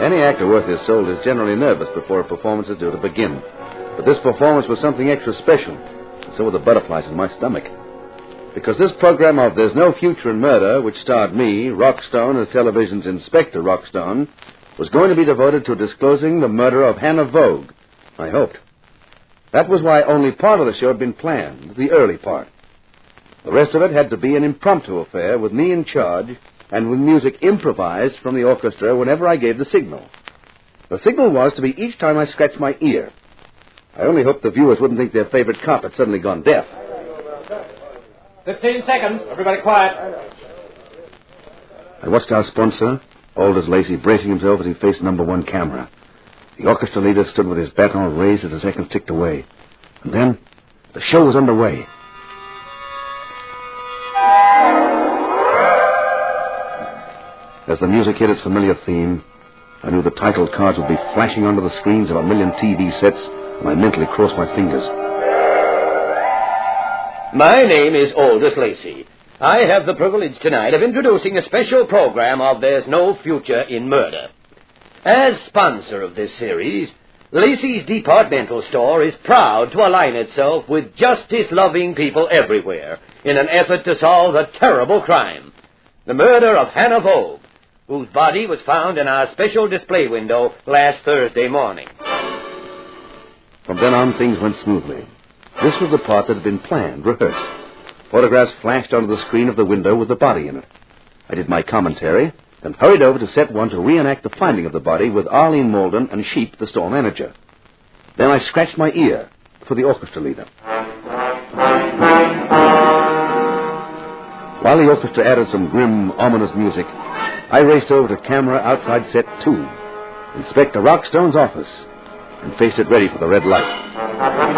Any actor worth his salt is generally nervous before a performance is due to begin. But this performance was something extra special, and so were the butterflies in my stomach. Because this program of There's No Future in Murder, which starred me, Rockstone, as television's Inspector Rockstone, was going to be devoted to disclosing the murder of Hannah Vogue, I hoped. That was why only part of the show had been planned, the early part. The rest of it had to be an impromptu affair with me in charge and with music improvised from the orchestra whenever I gave the signal. The signal was to be each time I scratched my ear. I only hoped the viewers wouldn't think their favorite cop had suddenly gone deaf. 15 seconds. Everybody quiet. I watched our sponsor, Aldous Lacey, bracing himself as he faced number one camera. The orchestra leader stood with his baton raised as the seconds ticked away. And then, the show was underway. As the music hit its familiar theme, I knew the title cards would be flashing onto the screens of a million TV sets, and I mentally crossed my fingers. My name is Aldous Lacey. I have the privilege tonight of introducing a special program of There's No Future in Murder. As sponsor of this series, Lacey's Departmental Store is proud to align itself with justice-loving people everywhere in an effort to solve a terrible crime, the murder of Hannah Vogue, whose body was found in our special display window last Thursday morning. From then on, things went smoothly. This was the part that had been planned, rehearsed. Photographs flashed onto the screen of the window with the body in it. I did my commentary, then hurried over to set one to reenact the finding of the body with Arlene Malden and Sheep, the store manager. Then I scratched my ear for the orchestra leader. While the orchestra added some grim, ominous music, I raced over to camera outside set 2, Inspector Rockstone's office, and faced it ready for the red light.